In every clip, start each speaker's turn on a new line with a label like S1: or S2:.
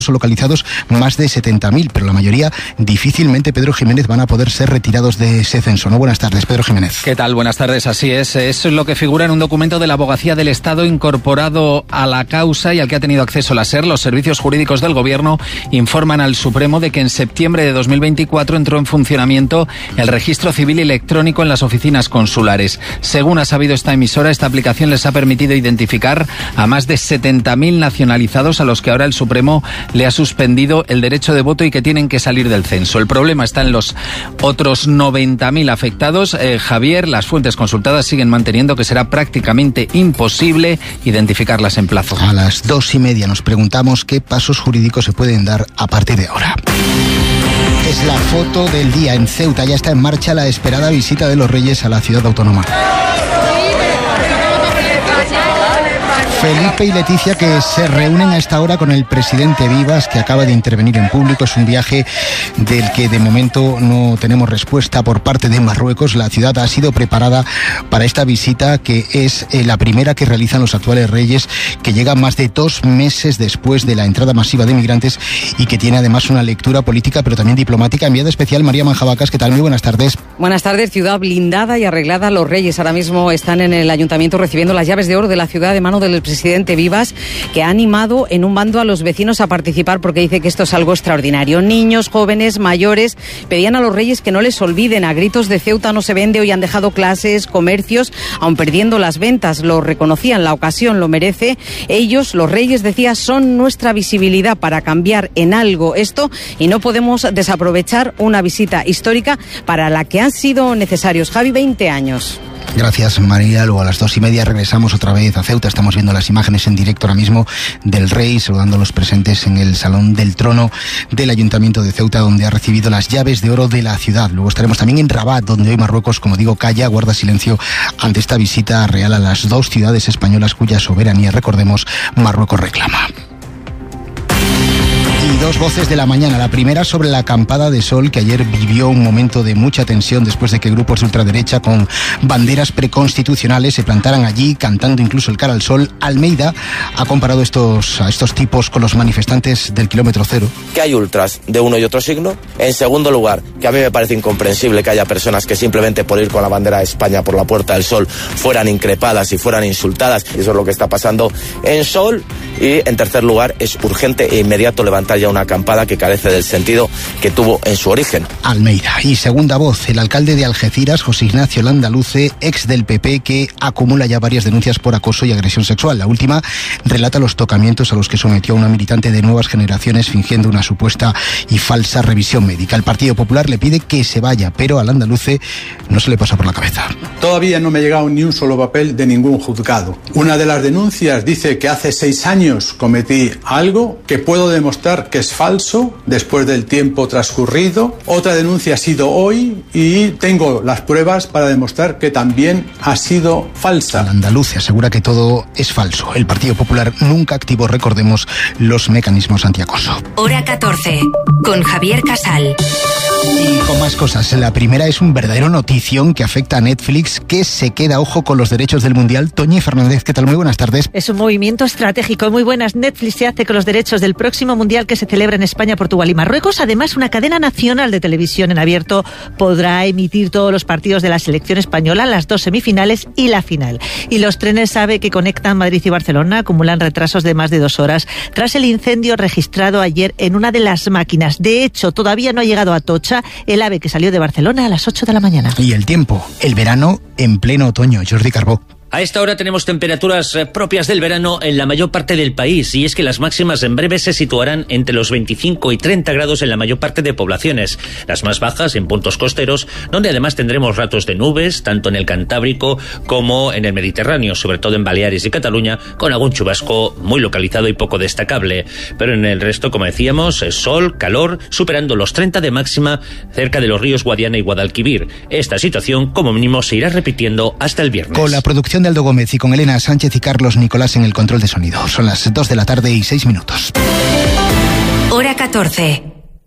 S1: localizados más de 70.000, pero la mayoría difícilmente, Pedro Jiménez, van a poder ser retirados de ese censo, ¿no? Buenas tardes, Pedro Jiménez.
S2: ¿Qué tal? Buenas tardes, así es. Eso es lo que figura en un documento de la Abogacía del Estado incorporado a la causa y al que ha tenido acceso la SER. Los servicios jurídicos del Gobierno informan al Supremo de que en septiembre de 2024 entró en funcionamiento el registro civil electrónico en las oficinas consulares. Según ha sabido esta emisora, esta aplicación les ha permitido identificar a más de 70.000 nacionalizados a los que ahora el Supremo le ha suspendido el derecho de voto y que tienen que salir del censo. El problema está en los otros 90.000 afectados. Javier, las fuentes consultadas siguen manteniendo que será prácticamente imposible identificarlas en plazo.
S1: A las 2:30 nos preguntamos qué pasos jurídicos se pueden dar a partir de ahora. Es la foto del día en Ceuta. Ya está en marcha la esperada visita de los Reyes a la ciudad autónoma. Felipe y Leticia, que se reúnen a esta hora con el presidente Vivas, que acaba de intervenir en público. Es un viaje del que de momento no tenemos respuesta por parte de Marruecos. La ciudad ha sido preparada para esta visita, que es la primera que realizan los actuales reyes, que llega más de 2 meses después de la entrada masiva de migrantes y que tiene además una lectura política pero también diplomática. Enviada especial María Manjabacas, ¿qué tal? Muy buenas tardes.
S3: Buenas tardes. Ciudad blindada y arreglada. Los reyes ahora mismo están en el ayuntamiento recibiendo las llaves de oro de la ciudad de mano del presidente Vivas, que ha animado en un bando a los vecinos a participar porque dice que esto es algo extraordinario. Niños, jóvenes, mayores pedían a los reyes que no les olviden. A gritos de Ceuta no se vende. Hoy han dejado clases, comercios, aun perdiendo las ventas. Lo reconocían, la ocasión lo merece. Ellos, los reyes, decía, son nuestra visibilidad para cambiar en algo esto y no podemos desaprovechar una visita histórica para la que han sido necesarios, Javi, 20 años.
S1: Gracias, María. Luego a las 2:30 regresamos otra vez a Ceuta. Estamos viendo las imágenes en directo ahora mismo del rey saludando a los presentes en el Salón del Trono del Ayuntamiento de Ceuta, donde ha recibido las llaves de oro de la ciudad. Luego estaremos también en Rabat, donde hoy Marruecos, como digo, calla, guarda silencio ante esta visita real a las 2 ciudades españolas cuya soberanía, recordemos, Marruecos reclama. Y 2 voces de la mañana. La primera sobre la acampada de Sol, que ayer vivió un momento de mucha tensión después de que grupos de ultraderecha con banderas preconstitucionales se plantaran allí, cantando incluso el Cara al Sol. Almeida ha comparado a estos tipos con los manifestantes del kilómetro cero.
S4: Que hay ultras de uno y otro signo. En segundo lugar, que a mí me parece incomprensible que haya personas que simplemente por ir con la bandera de España por la Puerta del Sol fueran increpadas y fueran insultadas. Y eso es lo que está pasando en Sol. Y en tercer lugar, es urgente e inmediato levantar ya una acampada que carece del sentido que tuvo en su origen.
S1: Almeida. Y segunda voz, el alcalde de Algeciras, José Ignacio Landaluce, ex del PP, que acumula ya varias denuncias por acoso y agresión sexual. La última relata los tocamientos a los que sometió a una militante de Nuevas Generaciones fingiendo una supuesta y falsa revisión médica. El Partido Popular le pide que se vaya, pero al Landaluce no se le pasa por la cabeza.
S5: Todavía no me ha llegado ni un solo papel de ningún juzgado. Una de las denuncias dice que hace 6 años cometí algo que puedo demostrar que es falso después del tiempo transcurrido. Otra denuncia ha sido hoy y tengo las pruebas para demostrar que también ha sido falsa.
S1: El andaluz asegura que todo es falso. El Partido Popular nunca activó, recordemos, los mecanismos antiacoso.
S6: Hora 14, con Javier Casal.
S1: Y con más cosas. La primera es un verdadero notición que afecta a Netflix, que se queda, ojo, con los derechos del Mundial. Toñi Fernández, ¿qué tal? Muy buenas tardes.
S7: Es un movimiento estratégico. Muy buenas. Netflix se hace con los derechos del próximo Mundial que se celebra en España, Portugal y Marruecos. Además, una cadena nacional de televisión en abierto podrá emitir todos los partidos de la selección española, las 2 semifinales y la final. Y los trenes AVE que conectan Madrid y Barcelona acumulan retrasos de más de 2 horas tras el incendio registrado ayer en una de las máquinas. De hecho, todavía no ha llegado a Atocha el AVE que salió de Barcelona a las 8 de la mañana.
S1: Y el tiempo, el verano en pleno otoño. Jordi Carbó.
S8: A esta hora tenemos temperaturas propias del verano en la mayor parte del país, y es que las máximas en breve se situarán entre los 25 y 30 grados en la mayor parte de poblaciones. Las más bajas en puntos costeros, donde además tendremos ratos de nubes, tanto en el Cantábrico como en el Mediterráneo, sobre todo en Baleares y Cataluña, con algún chubasco muy localizado y poco destacable. Pero en el resto, como decíamos, sol, calor, superando los 30 de máxima cerca de los ríos Guadiana y Guadalquivir. Esta situación, como mínimo, se irá repitiendo hasta el viernes.
S1: Con la producción de Aldo Gómez y con Elena Sánchez y Carlos Nicolás en el control de sonido. Son las 2 de la tarde y 6 minutos.
S6: Hora 14.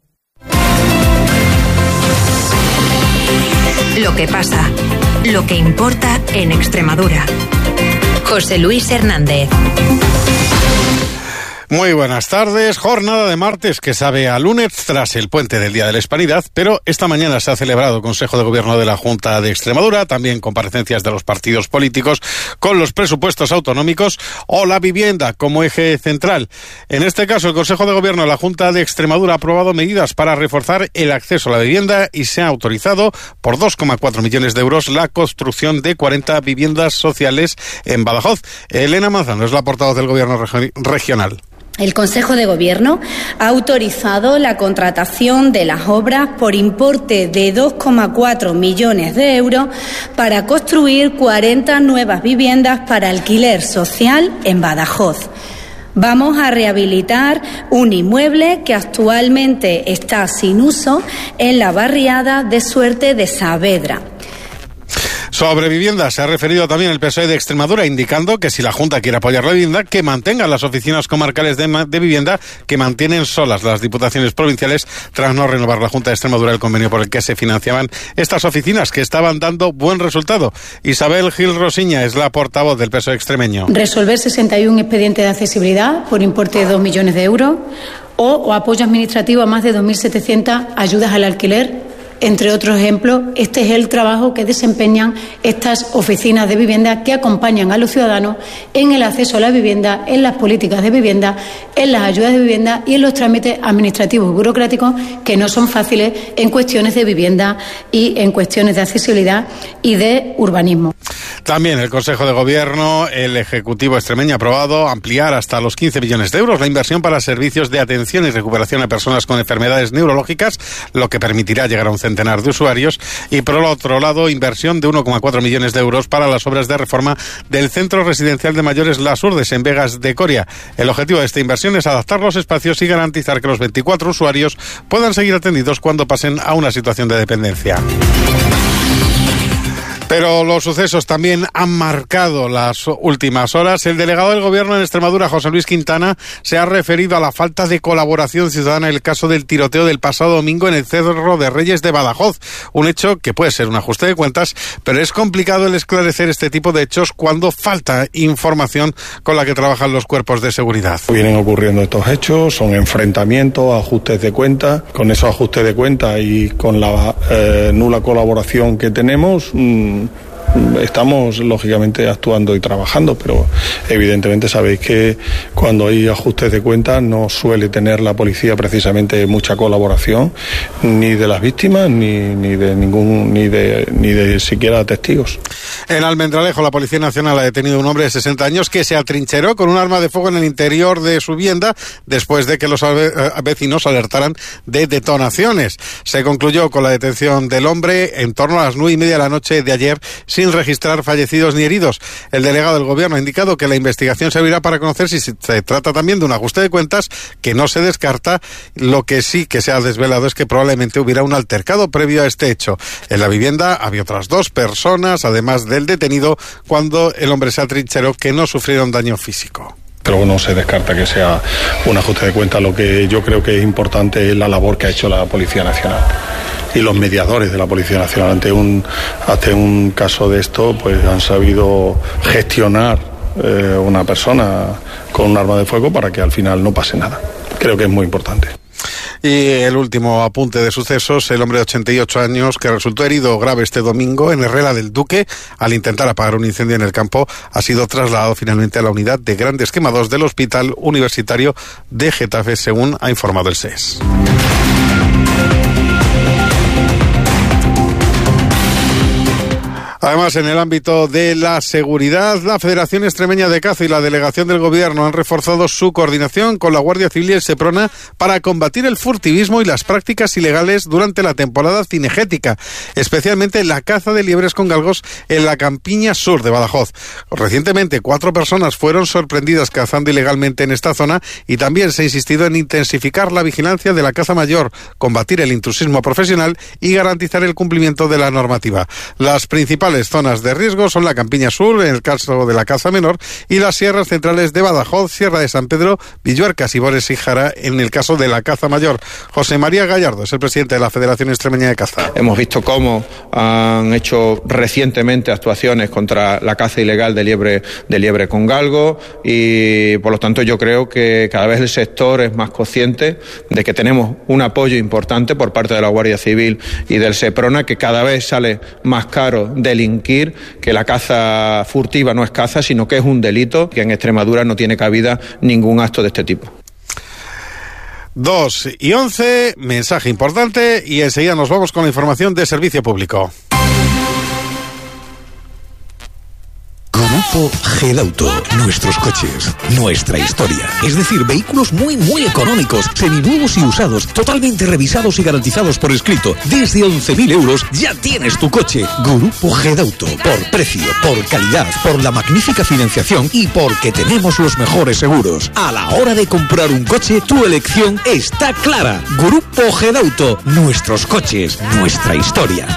S6: Lo que pasa, lo que importa en Extremadura. José Luis Hernández.
S9: Muy buenas tardes. Jornada de martes que sabe a lunes tras el puente del Día de la Hispanidad, pero esta mañana se ha celebrado Consejo de Gobierno de la Junta de Extremadura, también comparecencias de los partidos políticos con los presupuestos autonómicos o la vivienda como eje central. En este caso, el Consejo de Gobierno de la Junta de Extremadura ha aprobado medidas para reforzar el acceso a la vivienda y se ha autorizado por 2,4 millones de euros la construcción de 40 viviendas sociales en Badajoz. Elena Manzano es la portavoz del Gobierno regional.
S10: El Consejo de Gobierno ha autorizado la contratación de las obras por importe de 2,4 millones de euros para construir 40 nuevas viviendas para alquiler social en Badajoz. Vamos a rehabilitar un inmueble que actualmente está sin uso en la barriada de Suerte de Saavedra.
S9: Sobre vivienda se ha referido también el PSOE de Extremadura, indicando que si la Junta quiere apoyar la vivienda, que mantengan las oficinas comarcales de vivienda que mantienen solas las diputaciones provinciales tras no renovar la Junta de Extremadura el convenio por el que se financiaban estas oficinas que estaban dando buen resultado. Isabel Gil Rosiña es la portavoz del PSOE extremeño.
S11: Resolver 61 expedientes de accesibilidad por importe de 2 millones de euros o apoyo administrativo a más de 2.700 ayudas al alquiler. Entre otros ejemplos, este es el trabajo que desempeñan estas oficinas de vivienda que acompañan a los ciudadanos en el acceso a la vivienda, en las políticas de vivienda, en las ayudas de vivienda y en los trámites administrativos y burocráticos que no son fáciles en cuestiones de vivienda y en cuestiones de accesibilidad y de urbanismo.
S9: También el Consejo de Gobierno, el Ejecutivo extremeño ha aprobado ampliar hasta los 15 millones de euros la inversión para servicios de atención y recuperación a personas con enfermedades neurológicas, lo que permitirá llegar a un centenar de usuarios, y por el otro lado, inversión de 1,4 millones de euros para las obras de reforma del Centro Residencial de Mayores Las Urdes en Vegas de Coria. El objetivo de esta inversión es adaptar los espacios y garantizar que los 24 usuarios puedan seguir atendidos cuando pasen a una situación de dependencia. Pero los sucesos también han marcado las últimas horas. El delegado del Gobierno en Extremadura, José Luis Quintana, se ha referido a la falta de colaboración ciudadana en el caso del tiroteo del pasado domingo en el Cerro de Reyes de Badajoz. Un hecho que puede ser un ajuste de cuentas, pero es complicado el esclarecer este tipo de hechos cuando falta información con la que trabajan los cuerpos de seguridad.
S12: Vienen ocurriendo estos hechos, son enfrentamientos, ajustes de cuentas. Con esos ajustes de cuentas y con la nula colaboración que tenemos, estamos lógicamente actuando y trabajando, pero evidentemente sabéis que cuando hay ajustes de cuentas no suele tener la policía precisamente mucha colaboración ni de las víctimas ni de siquiera testigos.
S9: En Almendralejo, la Policía Nacional ha detenido a un hombre de 60 años que se atrincheró con un arma de fuego en el interior de su vivienda después de que los vecinos alertaran de detonaciones. Se concluyó con la detención del hombre en torno a las 9:30 de la noche de ayer, sin registrar fallecidos ni heridos. El delegado del Gobierno ha indicado que la investigación servirá para conocer si se trata también de un ajuste de cuentas, que no se descarta. Lo que sí que se ha desvelado es que probablemente hubiera un altercado previo a este hecho. En la vivienda había otras 2 personas, además del detenido, cuando el hombre se atrincheró, que no sufrieron daño físico.
S12: Pero no se descarta que sea un ajuste de cuentas. Lo que yo creo que es importante es la labor que ha hecho la Policía Nacional y los mediadores de la Policía Nacional. Ante un caso de esto, pues han sabido gestionar una persona con un arma de fuego para que al final no pase nada. Creo que es muy importante.
S9: Y el último apunte de sucesos: el hombre de 88 años que resultó herido grave este domingo en Herrera del Duque al intentar apagar un incendio en el campo ha sido trasladado finalmente a la unidad de grandes quemados del Hospital Universitario de Getafe, según ha informado el SES. Además, en el ámbito de la seguridad, la Federación Extremeña de Caza y la Delegación del Gobierno han reforzado su coordinación con la Guardia Civil y el Seprona para combatir el furtivismo y las prácticas ilegales durante la temporada cinegética, especialmente la caza de liebres con galgos en la campiña sur de Badajoz. Recientemente, 4 personas fueron sorprendidas cazando ilegalmente en esta zona y también se ha insistido en intensificar la vigilancia de la caza mayor, combatir el intrusismo profesional y garantizar el cumplimiento de la normativa. Las principales principales zonas de riesgo son la Campiña Sur, en el caso de la Caza Menor, y las sierras centrales de Badajoz, Sierra de San Pedro, Villuercas, Ibores y Jara, en el caso de la Caza Mayor. José María Gallardo es el presidente de la Federación Extremeña de Caza.
S13: Hemos visto cómo han hecho recientemente actuaciones contra la caza ilegal de liebre con galgo, y por lo tanto yo creo que cada vez el sector es más consciente de que tenemos un apoyo importante por parte de la Guardia Civil y del Seprona, que cada vez sale más caro delinquir, que la caza furtiva no es caza, sino que es un delito, que en Extremadura no tiene cabida ningún acto de este tipo.
S9: 2:11, mensaje importante, y enseguida nos vamos con la información de servicio público.
S14: Grupo Gedauto, nuestros coches, nuestra historia. Es decir, vehículos muy económicos, seminuevos y usados, totalmente revisados y garantizados por escrito. Desde 11.000 euros ya tienes tu coche. Grupo Gedauto, por precio, por calidad, por la magnífica financiación y porque tenemos los mejores seguros. A la hora de comprar un coche, tu elección está clara. Grupo Gedauto, nuestros coches, nuestra historia.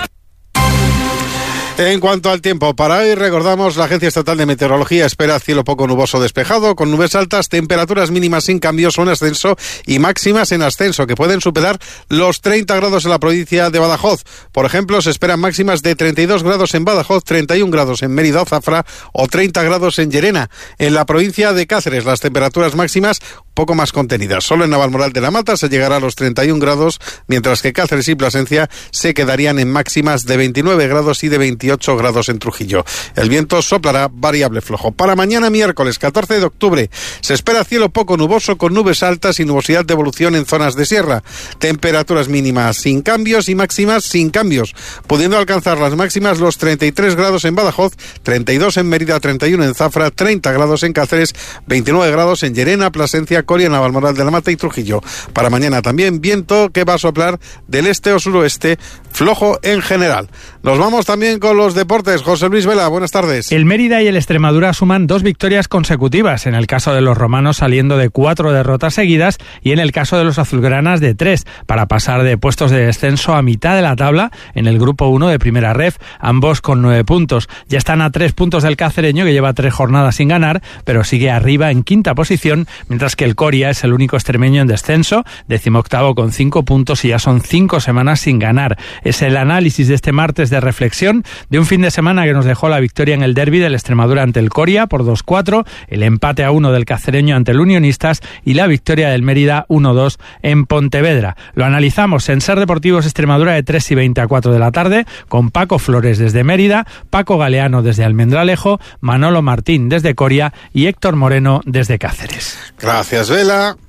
S9: En cuanto al tiempo, para hoy recordamos, la Agencia Estatal de Meteorología espera cielo poco nuboso despejado, con nubes altas, temperaturas mínimas sin cambios o en ascenso y máximas en ascenso, que pueden superar los 30 grados en la provincia de Badajoz. Por ejemplo, se esperan máximas de 32 grados en Badajoz, 31 grados en Mérida o Zafra o 30 grados en Llerena. En la provincia de Cáceres, las temperaturas máximas poco más contenidas. Solo en Navalmoral de la Mata se llegará a los 31 grados, mientras que Cáceres y Plasencia se quedarían en máximas de 29 grados y de 28 grados en Trujillo. El viento soplará variable flojo. Para mañana miércoles 14 de octubre se espera cielo poco nuboso con nubes altas y nubosidad de evolución en zonas de sierra. Temperaturas mínimas sin cambios y máximas sin cambios, pudiendo alcanzar las máximas los 33 grados en Badajoz, 32 en Mérida, 31 en Zafra, 30 grados en Cáceres, 29 grados en Llerena, Plasencia, Coria, Navalmoral de la Mata y Trujillo. Para mañana también viento que va a soplar del este o suroeste, flojo en general. Nos vamos también con los deportes. José Luis Vela, buenas tardes.
S15: El Mérida y el Extremadura suman 2 victorias consecutivas, en el caso de los romanos saliendo de 4 derrotas seguidas y en el caso de los azulgranas de 3, para pasar de puestos de descenso a mitad de la tabla en el grupo 1 de Primera Ref, ambos con 9 puntos. Ya están a 3 puntos del cacereño, que lleva 3 jornadas sin ganar, pero sigue arriba en quinta posición, mientras que el Coria es el único extremeño en descenso, 18º con 5 puntos y ya son 5 semanas sin ganar. Es el análisis de este martes de reflexión de un fin de semana que nos dejó la victoria en el derbi del Extremadura ante el Coria por 2-4, el empate a 1 del cacereño ante el Unionistas y la victoria del Mérida 1-2 en Pontevedra. Lo analizamos en Ser Deportivos Extremadura de 3:20 a 4 de la tarde con Paco Flores desde Mérida, Paco Galeano desde Almendralejo, Manolo Martín desde Coria y Héctor Moreno desde Cáceres.
S9: Gracias, Vela.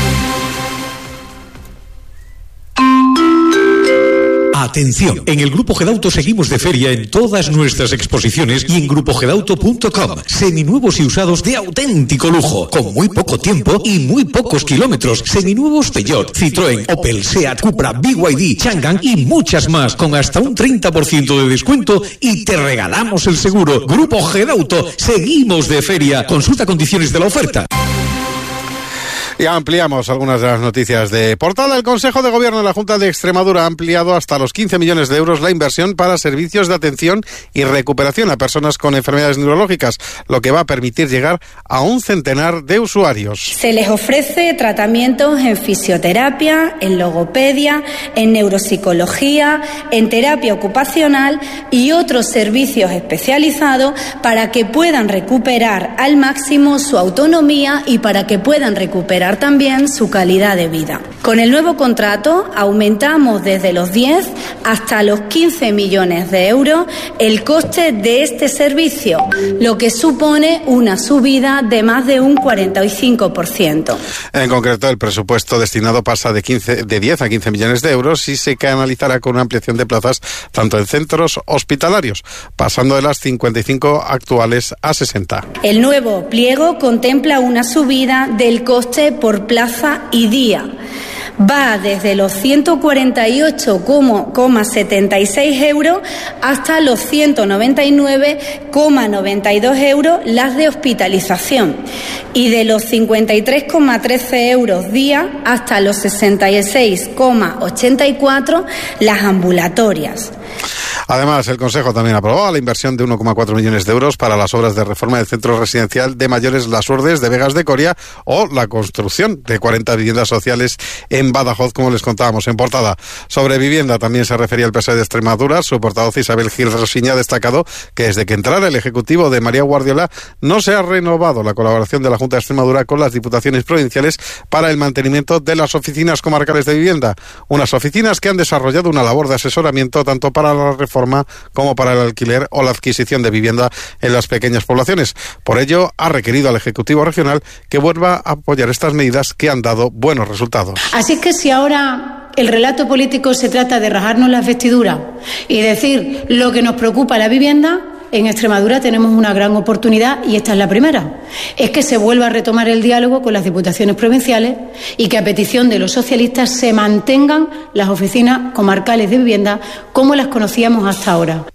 S14: Atención, en el Grupo Gedauto seguimos de feria en todas nuestras exposiciones y en grupogedauto.com. Seminuevos y usados de auténtico lujo, con muy poco tiempo y muy pocos kilómetros. Seminuevos Peugeot, Citroën, Opel, Seat, Cupra, BYD, Changan y muchas más, con hasta un 30% de descuento y te regalamos el seguro. Grupo Gedauto, seguimos de feria. Consulta condiciones de la oferta.
S9: Y ampliamos algunas de las noticias de portada. El Consejo de Gobierno de la Junta de Extremadura ha ampliado hasta los 15 millones de euros la inversión para servicios de atención y recuperación a personas con enfermedades neurológicas, lo que va a permitir llegar a un centenar de usuarios.
S10: Se les ofrece tratamientos en fisioterapia, en logopedia, en neuropsicología, en terapia ocupacional y otros servicios especializados para que puedan recuperar al máximo su autonomía y para que puedan recuperar también su calidad de vida. Con el nuevo contrato aumentamos desde los 10 hasta los 15 millones de euros el coste de este servicio, lo que supone una subida de más de un 45%.
S9: En concreto, el presupuesto destinado pasa de 10 a 15 millones de euros y se canalizará con una ampliación de plazas tanto en centros hospitalarios, pasando de las 55 actuales a 60.
S10: El nuevo pliego contempla una subida del coste por plaza y día, va desde los 148,76 euros hasta los 199,92 euros las de hospitalización y de los 53,13 euros día hasta los 66,84 las ambulatorias.
S9: Además, el Consejo también aprobó la inversión de 1,4 millones de euros para las obras de reforma del centro residencial de mayores Las Urdes de Vegas de Coria o la construcción de 40 viviendas sociales en Badajoz, como les contábamos en portada. Sobre vivienda también se refería el PSOE de Extremadura. Su portavoz Isabel Gil Rosiña ha destacado que desde que entrara el Ejecutivo de María Guardiola no se ha renovado la colaboración de la Junta de Extremadura con las diputaciones provinciales para el mantenimiento de las oficinas comarcales de vivienda. Unas oficinas que han desarrollado una labor de asesoramiento tanto para la reforma como para el alquiler o la adquisición de vivienda en las pequeñas poblaciones. Por ello, ha requerido al Ejecutivo regional que vuelva a apoyar estas medidas que han dado buenos resultados.
S11: Así es que si ahora el relato político se trata de rasgarnos las vestiduras y decir lo que nos preocupa la vivienda, en Extremadura tenemos una gran oportunidad y esta es la primera. Es que se vuelva a retomar el diálogo con las diputaciones provinciales y que a petición de los socialistas se mantengan las oficinas comarcales de vivienda como las conocíamos hasta ahora.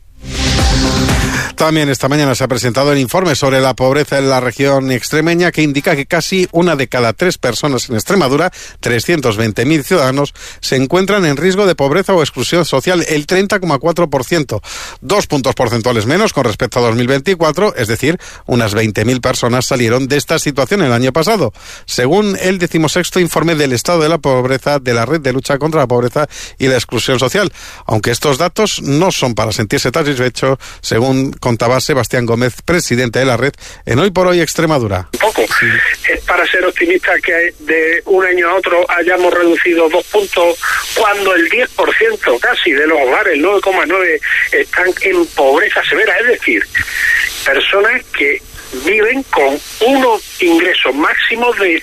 S9: También esta mañana se ha presentado el informe sobre la pobreza en la región extremeña que indica que casi 1 de cada 3 personas en Extremadura, 320.000 ciudadanos, se encuentran en riesgo de pobreza o exclusión social, el 30,4%, 2 puntos porcentuales menos con respecto a 2024, es decir, unas 20.000 personas salieron de esta situación el año pasado, según el 16º informe del estado de la pobreza de la Red de Lucha contra la Pobreza y la Exclusión Social, aunque estos datos no son para sentirse satisfechos, según contaba Sebastián Gómez, presidente de la red en Hoy por Hoy Extremadura.
S16: Poco. Es para ser optimista que de un año a otro hayamos reducido 2 puntos cuando el 10% casi de los hogares, el 9,9, están en pobreza severa, es decir, personas que viven con unos ingresos máximos de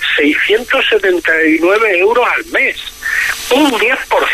S16: 679 euros al mes. Un 10%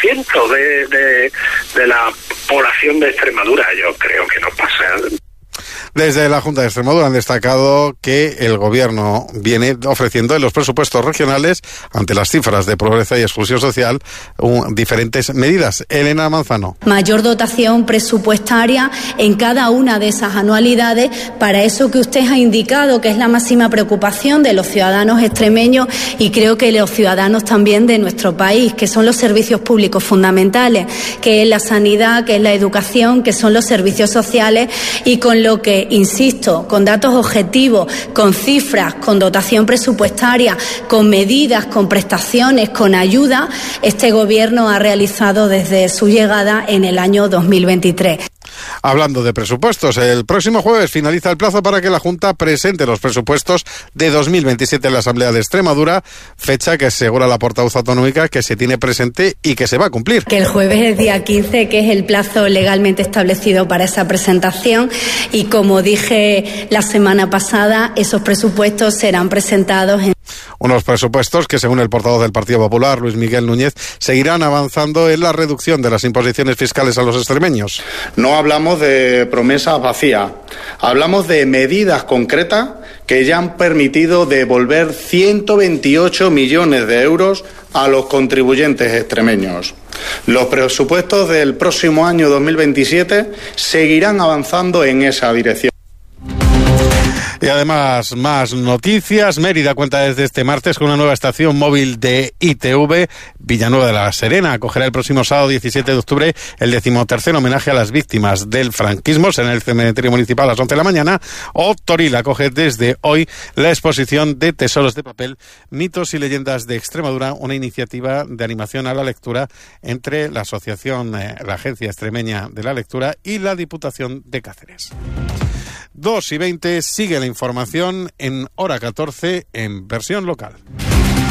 S16: de la población de Extremadura, yo creo que no pasa.
S9: Desde la Junta de Extremadura han destacado que el Gobierno viene ofreciendo en los presupuestos regionales, ante las cifras de pobreza y exclusión social, diferentes medidas. Elena Manzano.
S10: Mayor dotación presupuestaria en cada una de esas anualidades para eso que usted ha indicado, que es la máxima preocupación de los ciudadanos extremeños y creo que los ciudadanos también de nuestro país, que son los servicios públicos fundamentales, que es la sanidad, que es la educación, que son los servicios sociales y con lo que, insisto, con datos objetivos, con cifras, con dotación presupuestaria, con medidas, con prestaciones, con ayuda, este Gobierno ha realizado desde su llegada en el año 2023.
S9: Hablando de presupuestos, el próximo jueves finaliza el plazo para que la Junta presente los presupuestos de 2027 en la Asamblea de Extremadura, fecha que asegura la portavoz autonómica que se tiene presente y que se va a cumplir.
S10: Que el jueves es día 15, que es el plazo legalmente establecido para esa presentación y como dije la semana pasada, esos presupuestos serán presentados en
S9: unos presupuestos que, según el portavoz del Partido Popular, Luis Miguel Núñez, seguirán avanzando en la reducción de las imposiciones fiscales a los extremeños.
S17: No hablamos de promesas vacías, hablamos de medidas concretas que ya han permitido devolver 128 millones de euros a los contribuyentes extremeños. Los presupuestos del próximo año 2027 seguirán avanzando en esa dirección.
S9: Y además, más noticias. Mérida cuenta desde este martes con una nueva estación móvil de ITV. Villanueva de la Serena acogerá el próximo sábado 17 de octubre el 13º homenaje a las víctimas del franquismo en el cementerio municipal a las 11 de la mañana. O Toril acoge desde hoy la exposición de Tesoros de Papel, mitos y leyendas de Extremadura, una iniciativa de animación a la lectura entre la asociación, la Agencia Extremeña de la Lectura y la Diputación de Cáceres. 2:20, sigue la información en Hora 14 en versión local.